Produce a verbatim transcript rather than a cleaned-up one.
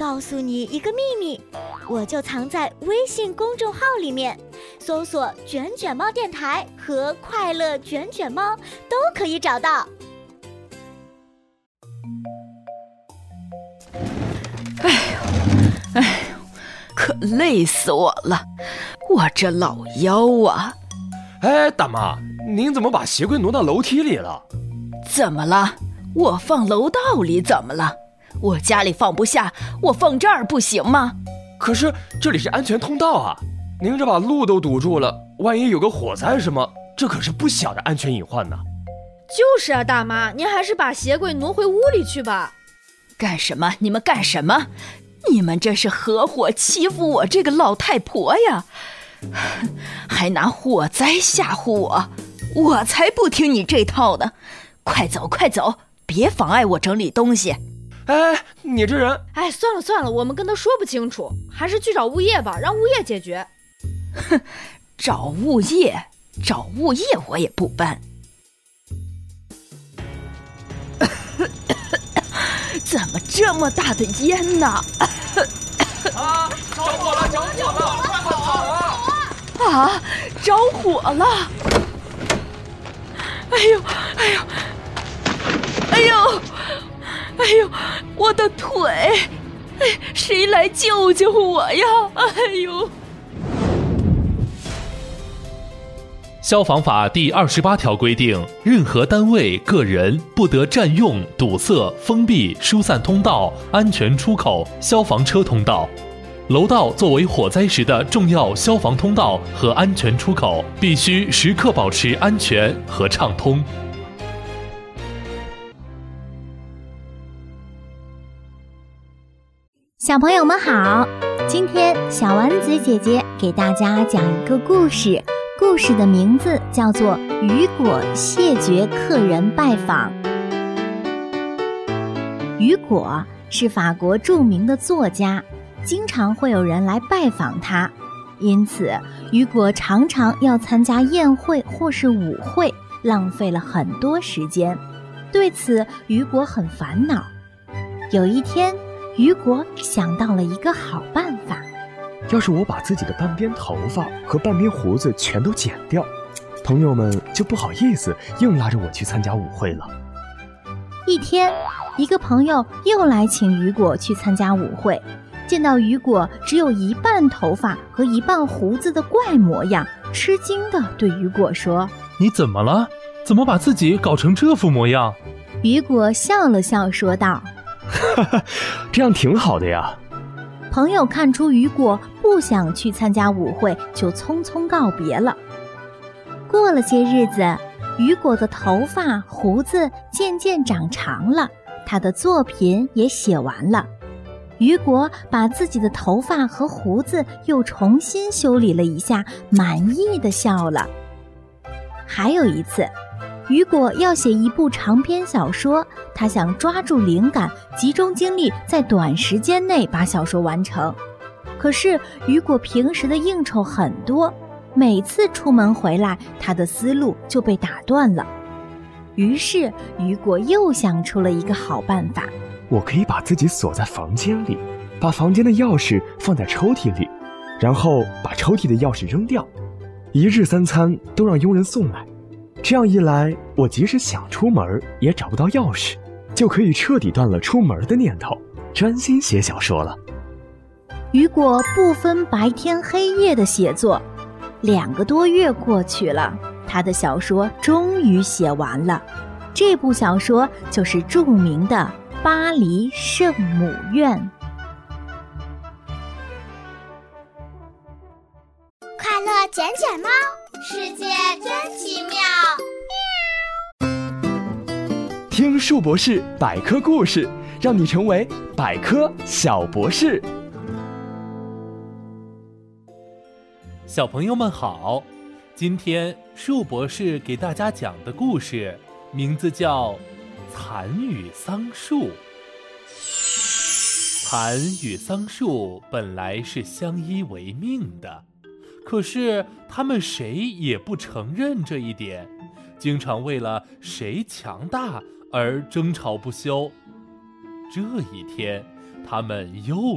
告诉你一个秘密，我就藏在微信公众号里面，搜索卷卷猫电台和快乐卷卷猫都可以找到。 哎呦哎呦，可累死我了，我这老腰啊。 哎，大妈，您怎么把鞋柜挪到楼梯里了？ 怎么了？我放楼道里怎么了？我家里放不下，我放这儿不行吗？ 可是这里是安全通道啊，您这把路都堵住了，万一有个火灾什么，这可是不小的安全隐患呢。 就是啊，大妈，您还是把鞋柜挪回屋里去吧。 干什么？你们干什么？你们这是合伙欺负我这个老太婆呀，还拿火灾吓唬我，我才不听你这套呢。快走快走，别妨碍我整理东西。 哎，你这人…… 哎，算了算了，我们跟他说不清楚，还是去找物业吧，让物业解决。 哼，找物业？找物业我也不搬。怎么这么大的烟呢？ 啊！着火了！着火了！快跑啊！ 啊！着火了！哎呦！哎呦！哎呦！哎呦！我的腿！哎，谁来救救我呀！哎呦！ 消防法第二十八条规定，任何单位、个人不得占用、堵塞、封闭、疏散通道、安全出口、消防车通道。楼道作为火灾时的重要消防通道和安全出口，必须时刻保持安全和畅通。 小朋友们好，今天小丸子姐姐给大家讲一个故事，故事的名字叫做《雨果谢绝客人拜访》。雨果是法国著名的作家，经常会有人来拜访他，因此雨果常常要参加宴会或是舞会，浪费了很多时间。对此，雨果很烦恼。有一天，雨果想到了一个好办法。 要是我把自己的半边头发和半边胡子全都剪掉，朋友们就不好意思硬拉着我去参加舞会了。 一天，一个朋友又来请雨果去参加舞会，见到雨果只有一半头发和一半胡子的怪模样，吃惊地对雨果说：“ 你怎么了？怎么把自己搞成这副模样？” 雨果笑了笑说道：“ 哈哈，这样挺好的呀。” 朋友看出雨果不想去参加舞会，就匆匆告别了。过了些日子，雨果的头发、胡子渐渐长长了，他的作品也写完了。雨果把自己的头发和胡子又重新修理了一下，满意地笑了。还有一次，雨果要写一部长篇小说，他想抓住灵感，集中精力，在短时间内把小说完成。可是雨果平时的应酬很多，每次出门回来，他的思路就被打断了。于是雨果又想出了一个好办法。 我可以把自己锁在房间里，把房间的钥匙放在抽屉里，然后把抽屉的钥匙扔掉，一日三餐都让佣人送来。这样一来，我即使想出门也找不到钥匙，就可以彻底断了出门的念头，专心写小说了。 雨果不分白天黑夜的写作，两个多月过去了，他的小说终于写完了。这部小说就是著名的《巴黎圣母院》。 快乐卷卷猫，世界真奇妙。 听树博士百科故事，让你成为百科小博士。 小朋友们好，今天树博士给大家讲的故事名字叫《蚕与桑树》。蚕与桑树本来是相依为命的，可是他们谁也不承认这一点，经常为了谁强大而争吵不休。这一天，他们又